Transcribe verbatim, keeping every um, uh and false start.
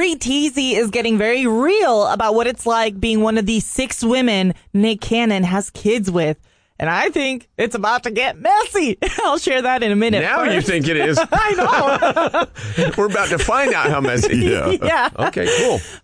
Lori Teasy is getting very real about what it's like being one of the six women Nick Cannon has kids with. And I think it's about to get messy. I'll share that in a minute. Now First, you think it is. I know. We're about to find out how messy. Yeah. Yeah. Okay, cool.